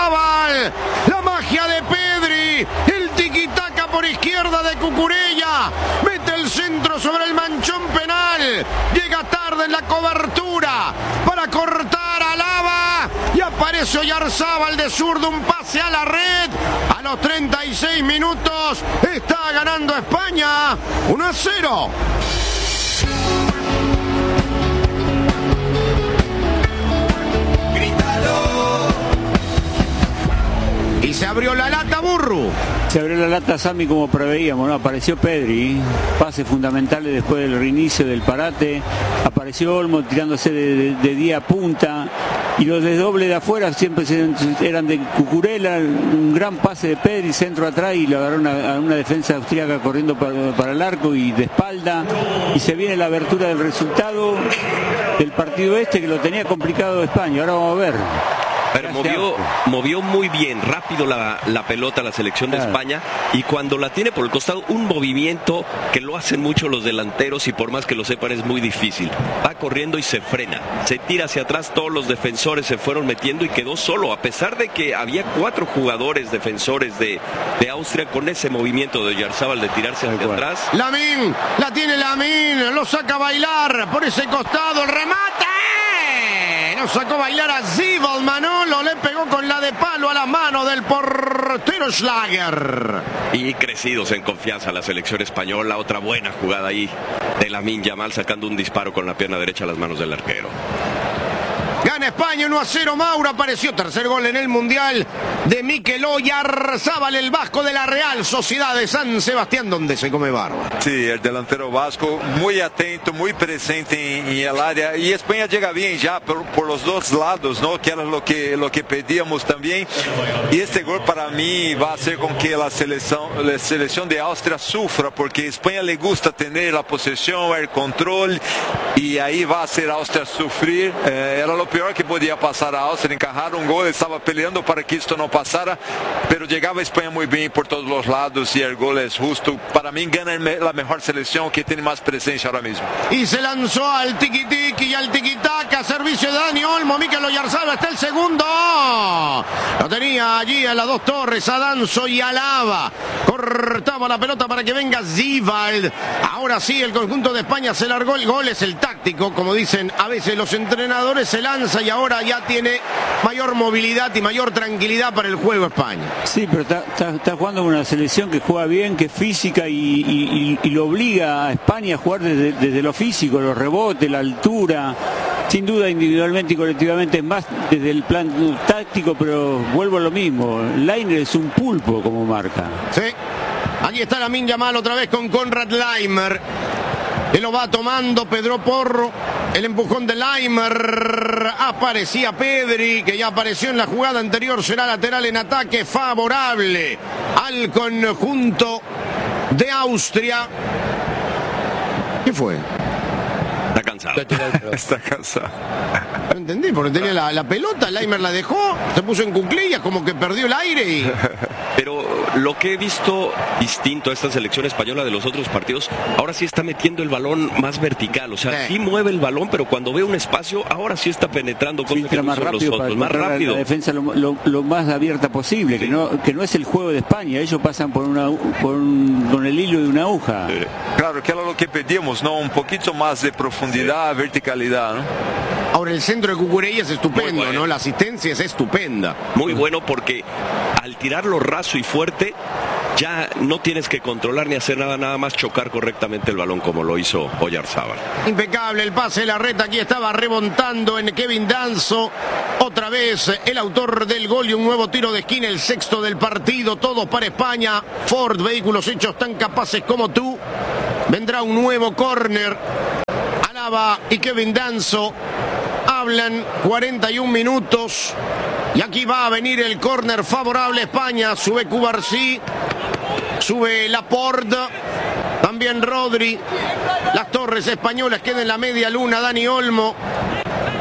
Oyarzábal. La magia de Pedri. El tiquitaca por izquierda de Cucurella. Mete el centro sobre el manchón penal. Llega tarde en la cobertura para cortar a Lava. Y aparece Oyarzábal de zurdo, un pase a la red. A los 36 minutos está ganando España 1-0. Y se abrió la lata, Burru. Se abrió la lata, Sami, como preveíamos, ¿no? Apareció Pedri, pases fundamentales después del reinicio del parate. Apareció Olmo tirándose de día a punta. Y los desdobles de afuera siempre eran de Cucurella. Un gran pase de Pedri, centro atrás, y le agarró a una defensa austríaca corriendo para el arco y de espalda. Y se viene la abertura del resultado del partido que lo tenía complicado España. Ahora vamos a ver. Pero movió muy bien, rápido la pelota la selección de España, y cuando la tiene por el costado, un movimiento que lo hacen mucho los delanteros, y por más que lo sepan es muy difícil. Va corriendo y se frena, se tira hacia atrás, todos los defensores se fueron metiendo y quedó solo, a pesar de que había 4 jugadores defensores de Austria. Con ese movimiento de Oyarzábal de tirarse hacia atrás. Lamine, la tiene Lamine, lo saca a bailar por ese costado, el remate. Lo sacó a bailar a Zibel, Manolo, le pegó con la de palo a la mano del portero Schlager. Y crecidos en confianza la selección española. Otra buena jugada ahí de Lamine Yamal, sacando un disparo con la pierna derecha a las manos del arquero. Gana España 1-0. Mauro apareció, tercer gol en el Mundial de Mikel Oyarzábal, el vasco de la Real Sociedad de San Sebastián, donde se come barba. Sí, el delantero vasco muy atento, muy presente en el área, y España llega bien ya por los dos lados, ¿no? Que era lo que pedíamos también. Y este gol para mí va a hacer con que la selección de Austria sufra, porque a España le gusta tener la posesión, el control, y ahí va a hacer a Austria sufrir. Era lo peor que podía pasar a Austria, encajar un gol, estaba peleando para que esto no pasara, pero llegaba España muy bien por todos los lados, y el gol es justo. Para mí gana la mejor selección, que tiene más presencia ahora mismo. Y se lanzó al tiki-tiki y al tiki-taka, servicio de Dani Olmo. Mikel Oyarzábal, está el segundo. Lo tenía allí a las dos torres, a Danso y a Lava. Cortaba la pelota para que venga Zibel. Ahora sí, el conjunto de España se largó. El gol es el táctico, como dicen a veces los entrenadores. Se lanza y ahora ya tiene mayor movilidad y mayor tranquilidad para el juego España. Sí, pero está jugando con una selección que juega bien, que es física, y lo obliga a España a jugar desde lo físico, los rebotes, la altura. Sin duda, individualmente y colectivamente es más desde el plan táctico, pero vuelvo a lo mismo. Lainer es un pulpo como marca. Sí, allí está Lamine Yamal otra vez con Konrad Laimer. Él lo va tomando Pedro Porro. El empujón de Laimer. Aparecía Pedri, que ya apareció en la jugada anterior. Será lateral en ataque favorable al conjunto de Austria. ¿Qué fue? Está cansado. Está cansado. No entendí, porque tenía la pelota, Laimer la dejó, se puso en cuclillas, como que perdió el aire y... Pero lo que he visto distinto a esta selección española de los otros partidos, ahora sí está metiendo el balón más vertical, o sea, sí mueve el balón, pero cuando ve un espacio, ahora sí está penetrando con más rápido, más rápido. La defensa lo más abierta posible, sí. que no es el juego de España, ellos pasan con el hilo de una aguja. Claro, que era lo que pedimos, ¿no? Un poquito más de profundidad, verticalidad, ¿no? Ahora el centro de Cucurella es estupendo, bueno, ¿no? La asistencia es estupenda. Muy bueno, porque al tirarlo raso y fuerte, ya no tienes que controlar ni hacer nada más chocar correctamente el balón como lo hizo Oyarzábal. Impecable el pase, la reta aquí estaba remontando en Kevin Danso. Otra vez el autor del gol y un nuevo tiro de esquina, el sexto del partido, todos para España. Ford, vehículos hechos tan capaces como tú. Vendrá un nuevo córner. Alaba y Kevin Danso hablan 41 minutos. Y aquí va a venir el córner favorable a España. Sube Cubarsí, sube Laporte, también Rodri. Las torres españolas quedan en la media luna. Dani Olmo.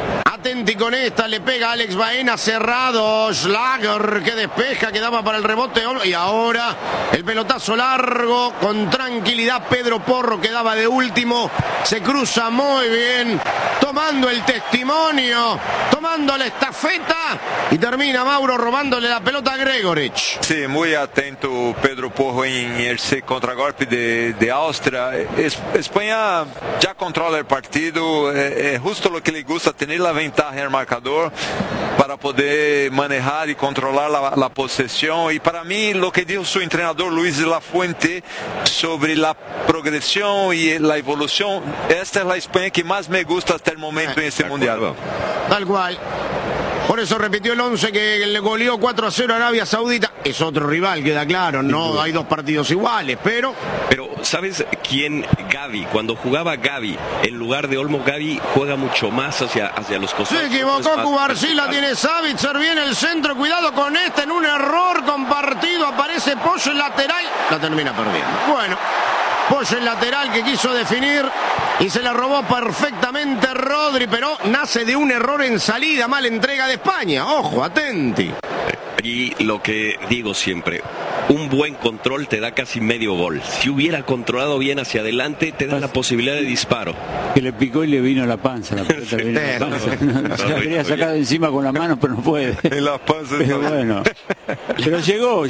atenti con esta, le pega Alex Baena, cerrado, Schlager que despeja, que daba para el rebote, y ahora el pelotazo largo, con tranquilidad Pedro Porro, que daba de último, se cruza muy bien, tomando el testimonio, tomando la estafeta, y termina Mauro robándole la pelota a Gregorich. Sí, muy atento Pedro Porro en ese contragolpe de Austria. España ya controla el partido, es justo lo que le gusta, tener la ventaja en el marcador para poder manejar y controlar la posesión. Y para mí lo que dijo su entrenador Luis de la Fuente sobre la progresión y la evolución, esta es la España que más me gusta hasta el momento en este mundial. Tal cual. Por eso repitió el 11 que le goleó 4-0 a Arabia Saudita. Es otro rival, queda claro, no hay dos partidos iguales, pero ¿sabes quién? Gavi. Cuando jugaba Gavi, en lugar de Olmo, Gavi juega mucho más hacia los costados. Se equivocó Cubarsí, la tiene Savitzer, viene el centro, cuidado con en un error compartido, aparece Pollo en lateral, la termina perdiendo. Bueno, Pollo en lateral que quiso definir y se la robó perfectamente Rodri, pero nace de un error en salida, mala entrega de España. Ojo, atenti. Y lo que digo siempre, un buen control te da casi medio gol. Si hubiera controlado bien hacia adelante, te da la posibilidad de disparo. Que le picó y le vino la panza. La pelota le vino la panza. Se la quería sacar de encima con la mano, pero no puede. En la panza. Pero bueno. Pero llegó.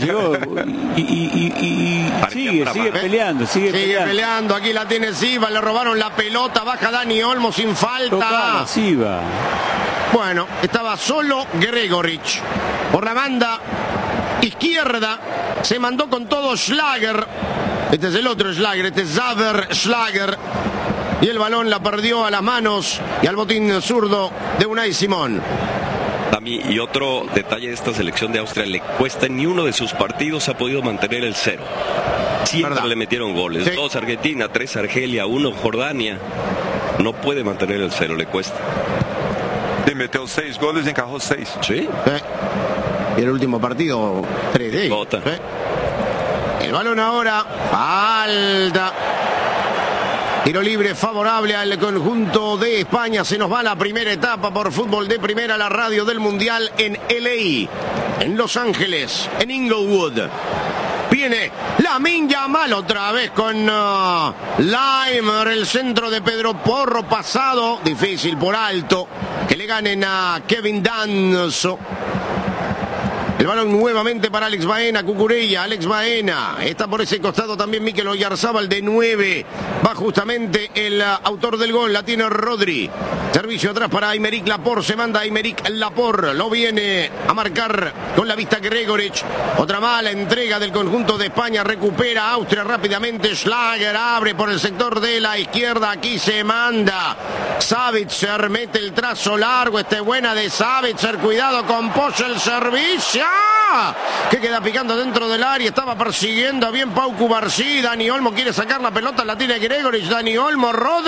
Y sigue peleando. Sigue peleando. Aquí la tiene Silva, le robaron la pelota, baja Dani Olmo sin falta. Tocala, Silva. Bueno, estaba solo Gregorich. Por la banda izquierda se mandó con todo Schlager. Este es el otro Schlager, este es Xaver Schlager. Y el balón la perdió a las manos y al botín zurdo de Unai Simón. Y otro detalle de esta selección de Austria, le cuesta, ni uno de sus partidos ha podido mantener el 0. Siempre ¿verdad? Le metieron goles. Sí. 2 Argentina, 3 Argelia, 1 Jordania. No puede mantener el 0, le cuesta. Le metió 6 goles y encajó 6. Sí. Y el último partido, 3 de ellos. El balón ahora, falta. Tiro libre favorable al conjunto de España. Se nos va la primera etapa por Fútbol de Primera, la radio del Mundial en LA, en Los Ángeles, en Inglewood. Viene Lamine Yamal otra vez con Leimer, el centro de Pedro Porro pasado, difícil por alto, que le ganen a Kevin Danso. El balón nuevamente para Alex Baena, Cucurella, Alex Baena. Está por ese costado también Mikel Oyarzábal de 9. Va justamente el autor del gol, la tiene Rodri. Servicio atrás para Aymeric Laporte, se manda Aymeric Laporte. Lo viene a marcar con la vista Gregorich. Otra mala entrega del conjunto de España, recupera Austria rápidamente. Schlager abre por el sector de la izquierda, aquí se manda. Savitzer mete el trazo largo, buena de Savitzer, cuidado con Pollo, el servicio. Que queda picando dentro del área, estaba persiguiendo bien Pau Cubarsí. Dani Olmo quiere sacar la pelota, la tiene Gregorich. Dani Olmo,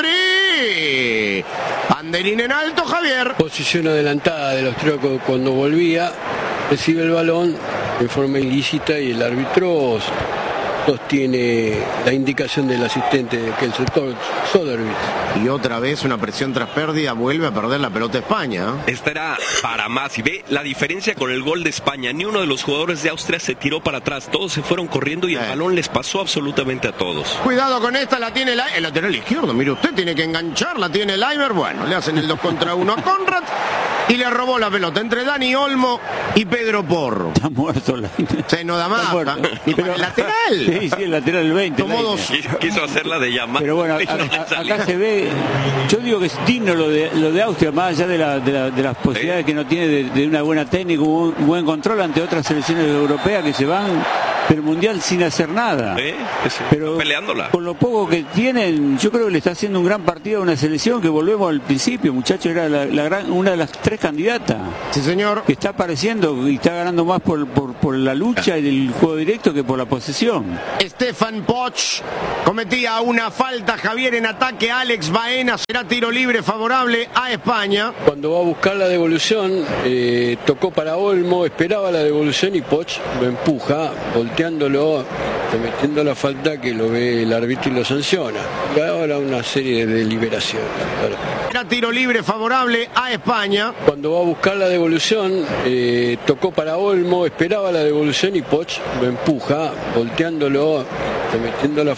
Rodri. Banderín en alto, Javier. Posición adelantada del austríaco cuando volvía, recibe el balón en forma ilícita y el árbitro sostiene la indicación del asistente, que el sector Sodervich. Y otra vez una presión tras pérdida, vuelve a perder la pelota España. Esta era para más, y ve la diferencia con el gol de España. Ni uno de los jugadores de Austria se tiró para atrás, todos se fueron corriendo y el balón les pasó absolutamente a todos. Cuidado con esta, la tiene el lateral izquierdo, mire usted, tiene que enganchar, la tiene Leimer. Bueno, le hacen el 2 contra 1 a Conrad y le robó la pelota entre Dani Olmo y Pedro Porro. Está muerto Leimer. Se no da más, ni para el lateral. Sí, el lateral del 20. Quiso hacerla de llamar. Pero bueno, acá se ve, yo digo que es digno lo de Austria, más allá de las posibilidades que no tiene de una buena técnica, un buen control ante otras selecciones europeas que se van del Mundial sin hacer nada. Pero peleándola. Con lo poco que tienen, yo creo que le está haciendo un gran partido a una selección que, volvemos al principio, muchachos, era una de las 3 candidatas. Sí, señor. Que está apareciendo y está ganando más por la lucha y el juego directo que por la posesión. Stefan Poch cometía una falta, Javier, en ataque. Alex Baena, será tiro libre favorable a España. Cuando va a buscar la devolución, tocó para Olmo, esperaba la devolución y Poch lo empuja, volteándolo cometiendo la falta que lo ve el árbitro y lo sanciona. Y ahora una serie de deliberaciones. Era tiro libre favorable a España. Cuando va a buscar la devolución, tocó para Olmo, esperaba la devolución y Poch lo empuja, volteándolo, cometiendo la